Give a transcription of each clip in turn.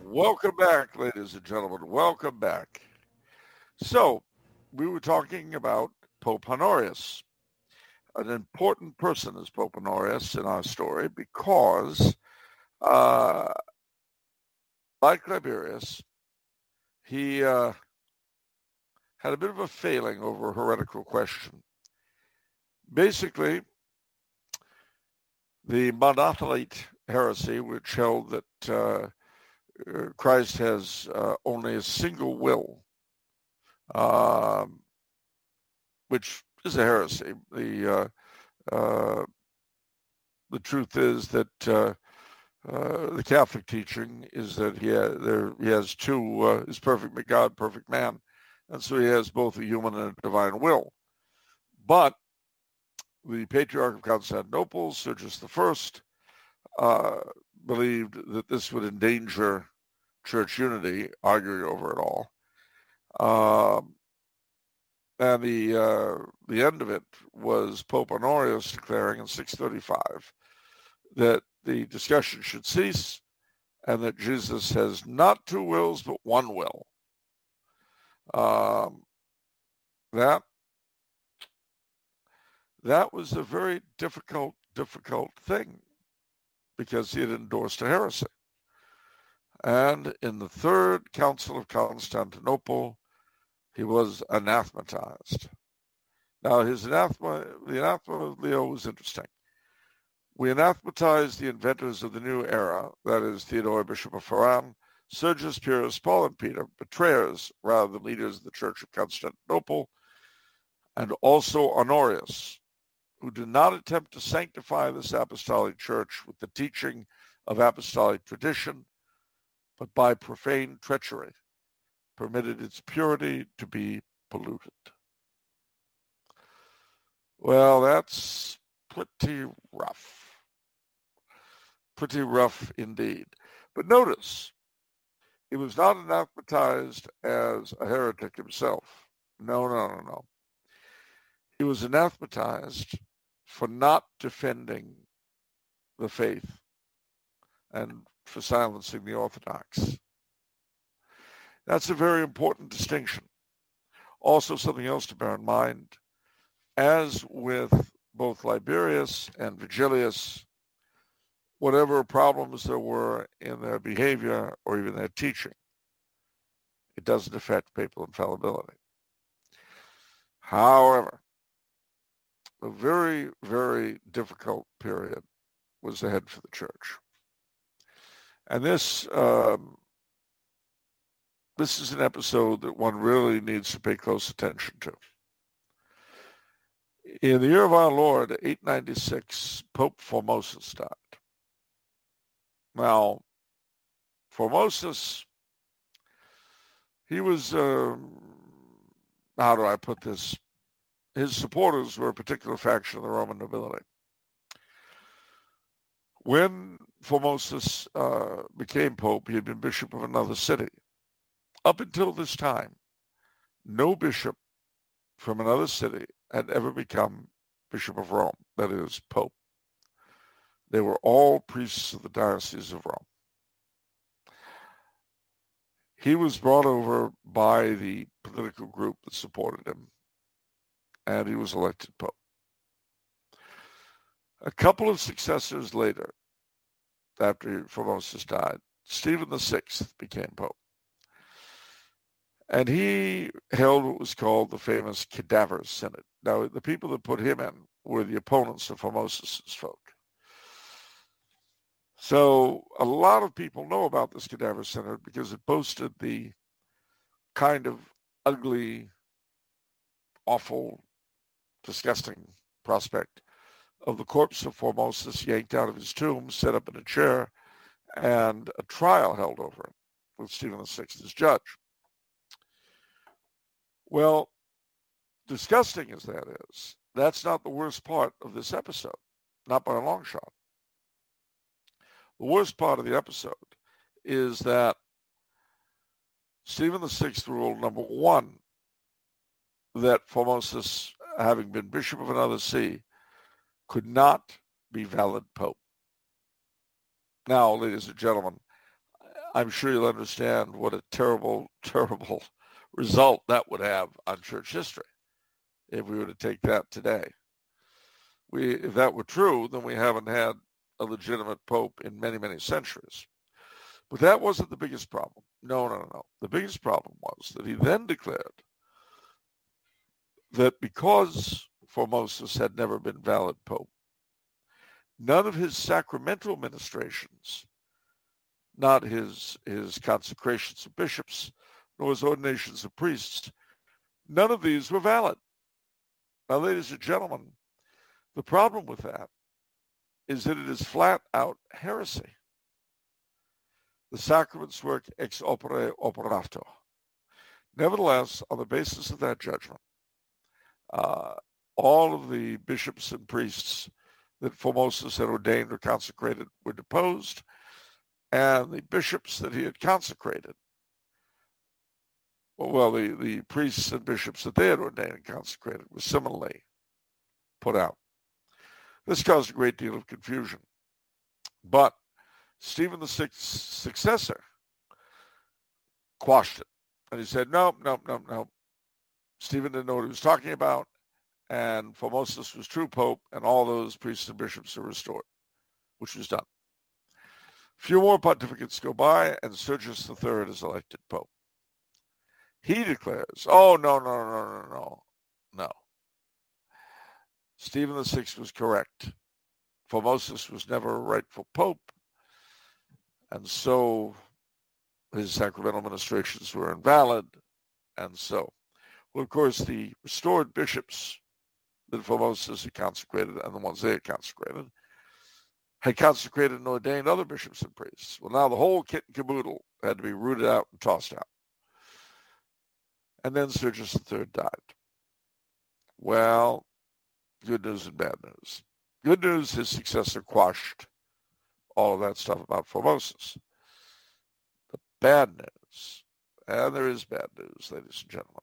Welcome back, ladies and gentlemen. Welcome back. So, we were talking about Pope Honorius. An important person is Pope Honorius in our story because, uh, like Liberius, he had a bit of a failing over a heretical question. Basically, the Monothelite heresy, which held that Christ has only a single will, which is a heresy. The truth is that the Catholic teaching is that he has two, is perfect God, perfect man, and so he has both a human and a divine will. But the Patriarch of Constantinople, Sergius I, believed that this would endanger church unity, arguing over it all. And the end of it was Pope Honorius declaring in 635 that the discussion should cease and that Jesus has not two wills but one will. That was a very difficult thing because he had endorsed a heresy. And in the Third Council of Constantinople, he was anathematized. Now, the anathema of Leo was interesting. We anathematized the inventors of the new era, that is, Theodore, Bishop of Haran, Sergius, Pyrrhus, Paul, and Peter, betrayers rather than leaders of the Church of Constantinople, and also Honorius, who did not attempt to sanctify this apostolic church with the teaching of apostolic tradition, but by profane treachery permitted its purity to be polluted. Well, that's pretty rough indeed. But notice, he was not anathematized as a heretic himself. No. He was anathematized for not defending the faith and for silencing the Orthodox. That's a very important distinction. Also, something else to bear in mind, as with both Liberius and Vigilius, whatever problems there were in their behavior or even their teaching, it doesn't affect papal infallibility. However, a very, very difficult period was ahead for the church. And this is an episode that one really needs to pay close attention to. In the year of our Lord, 896, Pope Formosus died. Now, Formosus, he was, how do I put this? His supporters were a particular faction of the Roman nobility. When Formosus became Pope, he had been bishop of another city. Up until this time, no bishop from another city had ever become Bishop of Rome, that is, Pope. They were all priests of the Diocese of Rome. He was brought over by the political group that supported him, and he was elected Pope. A couple of successors later, after Formosus died, Stephen VI became Pope. And he held what was called the famous Cadaver Synod. Now, the people that put him in were the opponents of Formosus's folk. So a lot of people know about this Cadaver Synod because it boasted the kind of ugly, awful, disgusting prospect of the corpse of Formosus yanked out of his tomb, set up in a chair, and a trial held over it with Stephen VI as judge. Well, disgusting as that is, that's not the worst part of this episode, not by a long shot. The worst part of the episode is that Stephen VI ruled, number one, that Formosus, having been bishop of another see, could not be valid pope. Now, ladies and gentlemen, I'm sure you'll understand what a terrible, terrible result that would have on church history if we were to take that today. If that were true, then we haven't had a legitimate pope in many, many centuries. But that wasn't the biggest problem. No. The biggest problem was that he then declared that because Formosus had never been valid pope, none of his sacramental ministrations, not his consecrations of bishops, nor his ordinations of priests, none of these were valid. Now, ladies and gentlemen, the problem with that is that it is flat out heresy. The sacraments work ex opere operato. Nevertheless, on the basis of that judgment, all of the bishops and priests that Formosus had ordained or consecrated were deposed, and the bishops that he had consecrated, the priests and bishops that they had ordained and consecrated were similarly put out. This caused a great deal of confusion. But Stephen VI's successor quashed it. And he said, no. Stephen didn't know what he was talking about, and Formosus was true pope, and all those priests and bishops are restored, which was done. A few more pontificates go by, and Sergius III is elected pope. He declares, oh, no. Stephen VI was correct. Formosus was never a rightful pope, and so his sacramental ministrations were invalid, and so. Well, of course, the restored bishops that Formosus had consecrated and the ones they had consecrated and ordained other bishops and priests. Well, now the whole kit and caboodle had to be rooted out and tossed out. And then Sergius III died. Well, good news and bad news. Good news, his successor quashed all of that stuff about Formosus. The bad news, and there is bad news, ladies and gentlemen.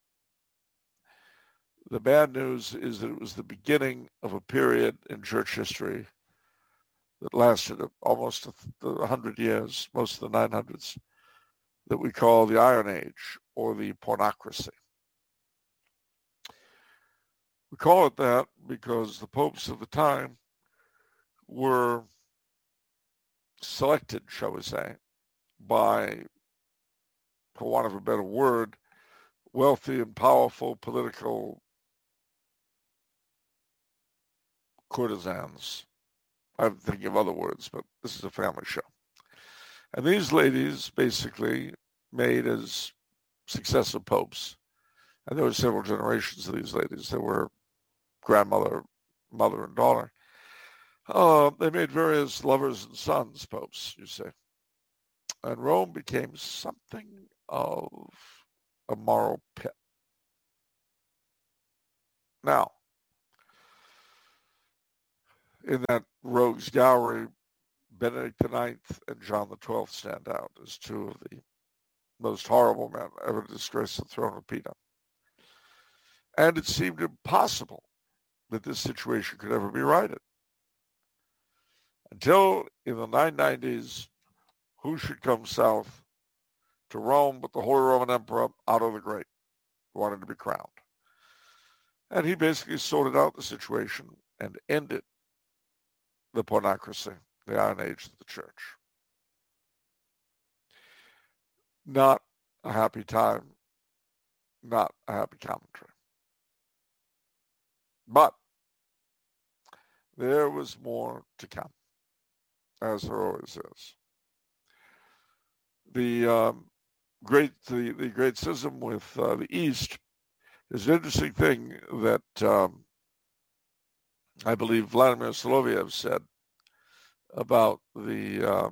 The bad news is that it was the beginning of a period in church history that lasted almost 100 years, most of the 900s, that we call the Iron Age or the pornocracy. We call it that because the popes of the time were selected, shall we say, by, for want of a better word, wealthy and powerful political courtesans. I'm thinking of other words, but this is a family show. And these ladies basically made as successive popes. And there were several generations of these ladies. There were grandmother, mother, and daughter. They made various lovers and sons popes, you see. And Rome became something of a moral pit. Now, in that rogues gallery, Benedict IX and John XII stand out as two of the most horrible men ever to disgrace the throne of Peter. And it seemed impossible that this situation could ever be righted. Until in the 990s, who should come south to Rome but the Holy Roman Emperor Otto the Great, who wanted to be crowned. And he basically sorted out the situation and ended the pornocracy, the Iron Age of the church. Not a happy time, not a happy commentary. But there was more to come, as there always is. The great schism with the East is an interesting thing that I believe Vladimir Soloviev said about the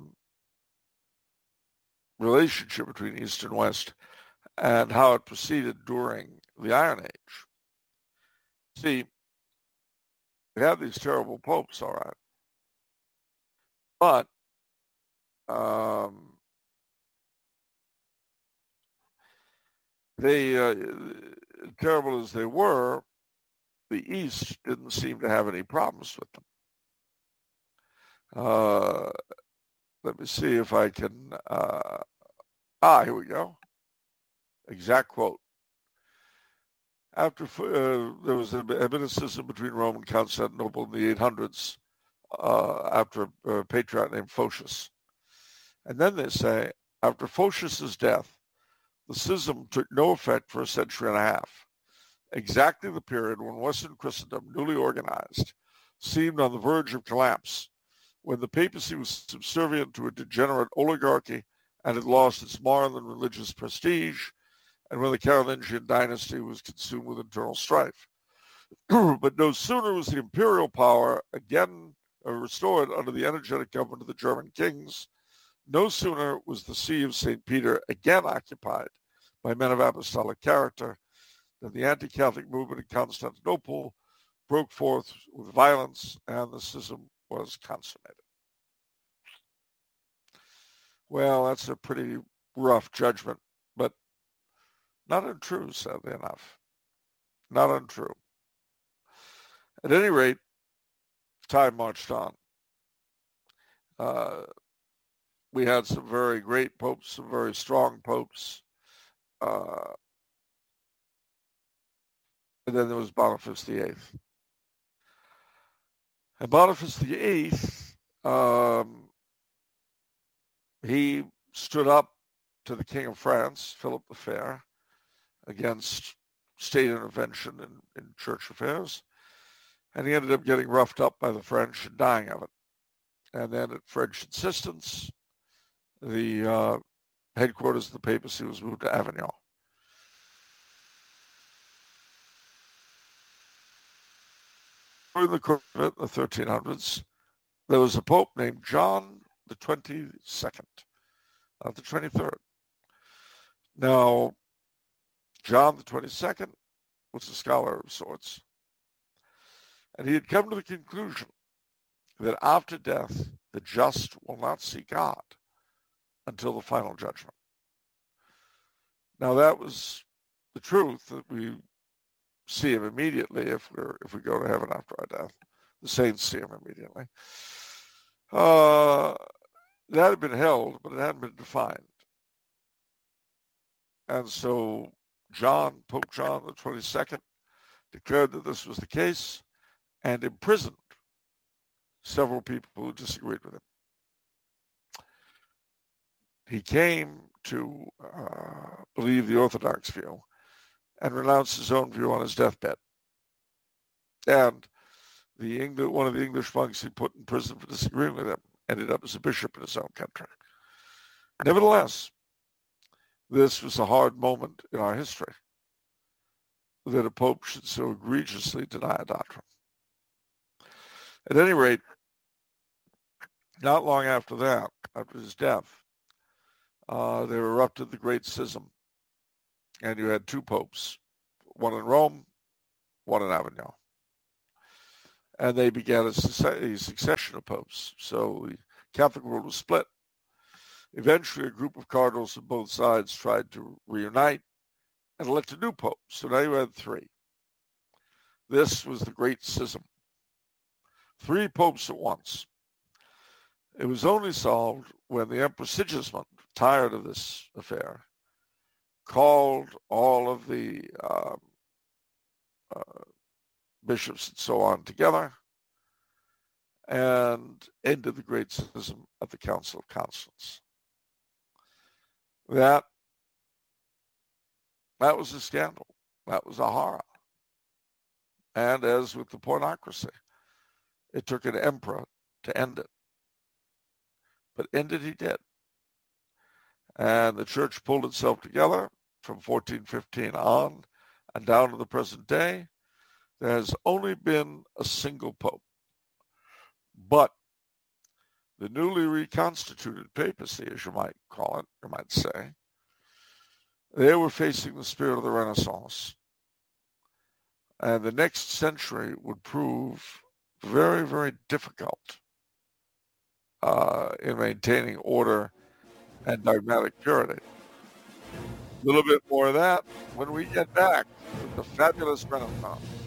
relationship between East and West and how it proceeded during the Iron Age. See, they had these terrible popes, all right, but they, terrible as they were, the East didn't seem to have any problems with them. let me see if I can, here we go. Exact quote. After there was a bit of schism between Rome and Constantinople in the 800s after a patriarch named Photius. And then they say, after Photius's death, the schism took no effect for a century and a half, exactly the period when Western Christendom, newly organized, seemed on the verge of collapse, when the papacy was subservient to a degenerate oligarchy and had lost its moral and religious prestige, and when the Carolingian dynasty was consumed with internal strife. But no sooner was the imperial power again restored under the energetic government of the German kings, no sooner was the see of St. Peter again occupied by men of apostolic character than the anti-Catholic movement in Constantinople broke forth with violence and the schism was consummated. Well, that's a pretty rough judgment, but not untrue, sadly enough. Not untrue. At any rate, time marched on. We had some very great popes, some very strong popes. And then there was Boniface VIII. And Boniface VIII, he stood up to the King of France, Philip the Fair, against state intervention in church affairs. And he ended up getting roughed up by the French and dying of it. And then at French insistence, the headquarters of the papacy was moved to Avignon. During the course of it, in the 1300s, there was a pope named John the 22nd, not the 23rd. Now, John the 22nd was a scholar of sorts, and he had come to the conclusion that after death, the just will not see God until the final judgment. Now, that was the truth, that we see him immediately if we go to heaven after our death. The saints see him immediately. That had been held, but it hadn't been defined. And so Pope John the 22nd, declared that this was the case and imprisoned several people who disagreed with him. He came to believe the Orthodox view and renounced his own view on his deathbed. And one of the English monks he put in prison for disagreeing with him ended up as a bishop in his own country. Nevertheless, this was a hard moment in our history, that a pope should so egregiously deny a doctrine. At any rate, not long after that, after his death, there erupted the Great Schism, and you had two popes, one in Rome, one in Avignon. And they began a succession of popes. So the Catholic world was split. Eventually, a group of cardinals on both sides tried to reunite and elect a new pope. So now you had three. This was the Great Schism. Three popes at once. It was only solved when the Emperor Sigismund, tired of this affair, called all of the bishops and so on together and ended the Great Schism at the Council of Constance. That was a scandal. That was a horror. And as with the pornocracy, it took an emperor to end it. But end it he did. And the church pulled itself together from 1415 on and down to the present day. There has only been a single pope. But the newly reconstituted papacy, as you might call it, you might say, they were facing the spirit of the Renaissance. And the next century would prove very, very difficult in maintaining order and dogmatic purity. A little bit more of that when we get back with the fabulous Renaissance.